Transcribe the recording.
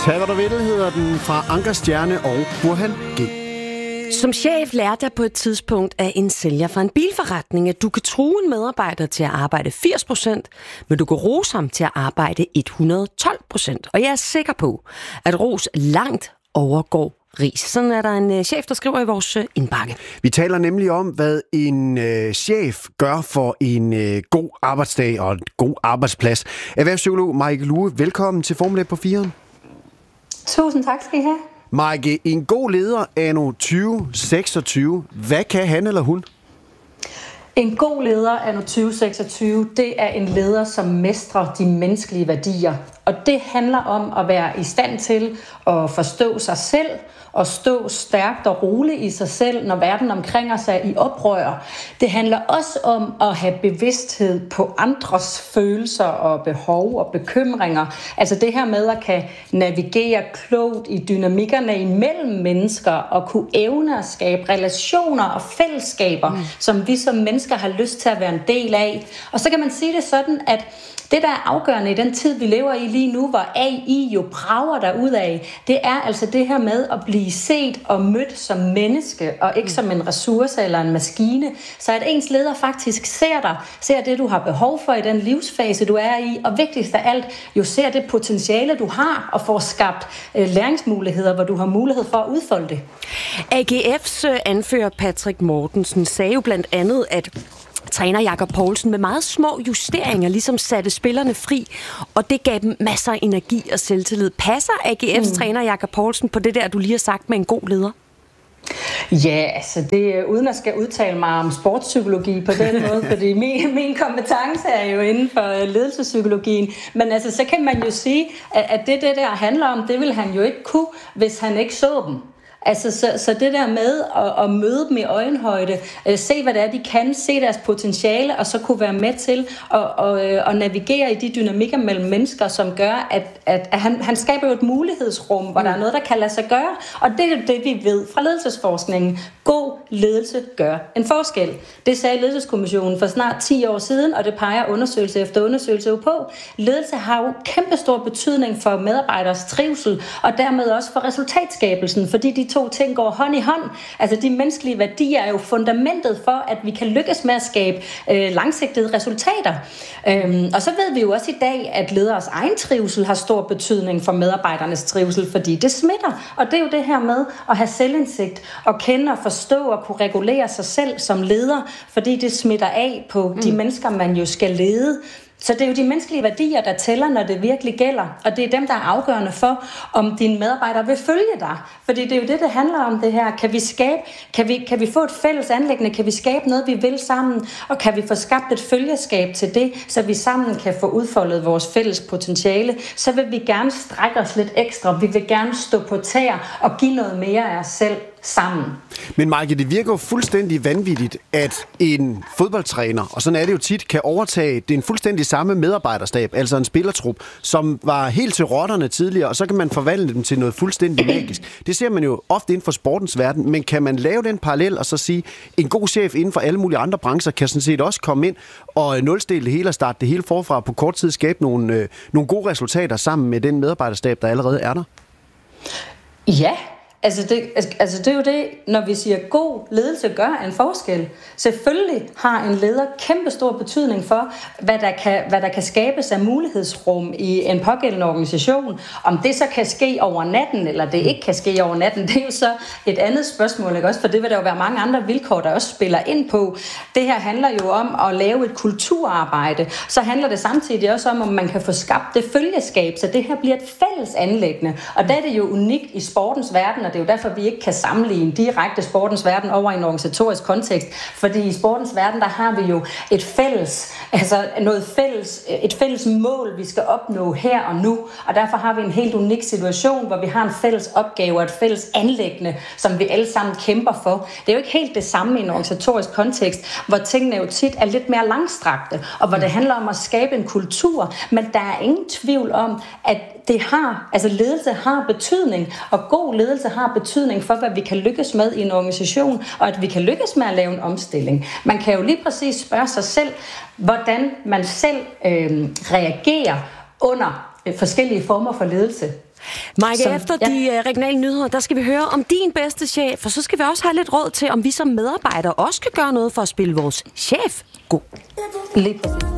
Tag hvad du vil, hedder den, fra Anker Stjerne og Burhan G. Som chef lærte jeg på et tidspunkt af en sælger fra en bilforretning, at du kan true en medarbejder til at arbejde 80%, men du kan rose ham til at arbejde 112%. Og jeg er sikker på, at ros langt overgår ris. Sådan er der en chef, der skriver i vores indbakke. Vi taler nemlig om, hvad en chef gør for en god arbejdsdag og en god arbejdsplads. Erhvervspsykolog Maike Lue, velkommen til Formel 1 på 4'eren. Tusind tak skal I have. Maike, en god leder anno 2026. Hvad kan han eller hun? En god leder anno 2026, det er en leder, som mestrer de menneskelige værdier. Og det handler om at være i stand til at forstå sig selv og stå stærkt og roligt i sig selv, når verden omkring os er i oprør. Det handler også om at have bevidsthed på andres følelser og behov og bekymringer. Altså det her med at kan navigere klogt i dynamikkerne imellem mennesker og kunne evne at skabe relationer og fællesskaber, som vi som mennesker har lyst til at være en del af. Og så kan man sige det sådan, at det, der er afgørende i den tid, vi lever i lige nu, hvor AI jo brager derudad, det er altså det her med at blive set og mødt som menneske, og ikke som en ressource eller en maskine. Så at ens leder faktisk ser dig, ser det, du har behov for i den livsfase, du er i, og vigtigst af alt, jo ser det potentiale, du har, og får skabt læringsmuligheder, hvor du har mulighed for at udfolde det. AGF's anfører Patrick Mortensen sagde jo blandt andet, at træner Jakob Poulsen med meget små justeringer ligesom satte spillerne fri, og det gav dem masser af energi og selvtillid. Passer AGF's træner Jakob Poulsen på det der, du lige har sagt med en god leder? Ja, altså det uden at skal udtale mig om sportspsykologi på den måde, fordi min kompetence er jo inden for ledelsespsykologien. Men altså, så kan man jo sige, at det der handler om, det vil han jo ikke kunne, hvis han ikke så dem. Altså, så det der med at møde dem i øjenhøjde, se hvad det er, de kan, se deres potentiale, og så kunne være med til at navigere i de dynamikker mellem mennesker, som gør, at han skaber jo et mulighedsrum, hvor der er noget, der kan lade sig gøre. Og det er det, vi ved fra ledelsesforskningen. God ledelse gør en forskel. Det sagde Ledelseskommissionen for snart 10 år siden, og det peger undersøgelse efter undersøgelse jo på. Ledelse har jo kæmpestor betydning for medarbejderes trivsel, og dermed også for resultatskabelsen, fordi de to ting går hånd i hånd. Altså de menneskelige værdier er jo fundamentet for, at vi kan lykkes med at skabe langsigtede resultater. Og så ved vi jo også i dag, at lederes egen trivsel har stor betydning for medarbejdernes trivsel, fordi det smitter. Og det er jo det her med at have selvindsigt og kende og forstå og kunne regulere sig selv som leder, fordi det smitter af på de mennesker, man jo skal lede. Så det er jo de menneskelige værdier, der tæller, når det virkelig gælder. Og det er dem, der er afgørende for, om dine medarbejdere vil følge dig. Fordi det er jo det handler om det her. Kan vi få et fælles anliggende? Kan vi skabe noget, vi vil sammen? Og kan vi få skabt et følgeskab til det, så vi sammen kan få udfoldet vores fælles potentiale? Så vil vi gerne strække os lidt ekstra. Vi vil gerne stå på tæer og give noget mere af os selv sammen. Men Maike, det virker jo fuldstændig vanvittigt, at en fodboldtræner, og sådan er det jo tit, kan overtage den fuldstændig samme medarbejderstab, altså en spillertrup, som var helt til rotterne tidligere, og så kan man forvandle dem til noget fuldstændig magisk. Det ser man jo ofte inden for sportens verden, men kan man lave den parallel og så sige, en god chef inden for alle mulige andre brancher kan sådan set også komme ind og nulstille det hele og starte det hele forfra på kort tid, skabe nogle gode resultater sammen med den medarbejderstab, der allerede er der? Ja. Altså det er jo det, når vi siger, at god ledelse gør en forskel. Selvfølgelig har en leder kæmpe stor betydning for, hvad der kan skabes af mulighedsrum i en pågældende organisation. Om det så kan ske over natten, eller det ikke kan ske over natten, det er jo så et andet spørgsmål, ikke også? For det vil der jo være mange andre vilkår, der også spiller ind på. Det her handler jo om at lave et kulturarbejde. Så handler det samtidig også om man kan få skabt det følgeskab, så det her bliver et fælles anliggende. Og der er det jo unikt i sportens verden, og det er jo derfor, vi ikke kan sammenligne direkte sportens verden over i en organisatorisk kontekst. Fordi i sportens verden, der har vi jo et fælles mål, vi skal opnå her og nu. Og derfor har vi en helt unik situation, hvor vi har en fælles opgave og et fælles anliggende, som vi alle sammen kæmper for. Det er jo ikke helt det samme i en organisatorisk kontekst, hvor tingene jo tit er lidt mere langstrakte, og hvor det handler om at skabe en kultur. Men der er ingen tvivl om, at ledelse har betydning, og god ledelse har betydning for, hvad vi kan lykkes med i en organisation, og at vi kan lykkes med at lave en omstilling. Man kan jo lige præcis spørge sig selv, hvordan man selv reagerer under forskellige former for ledelse. Maike, efter de regionale nyheder, der skal vi høre om din bedste chef, og så skal vi også have lidt råd til, om vi som medarbejdere også kan gøre noget for at spille vores chef god. Lige præcis.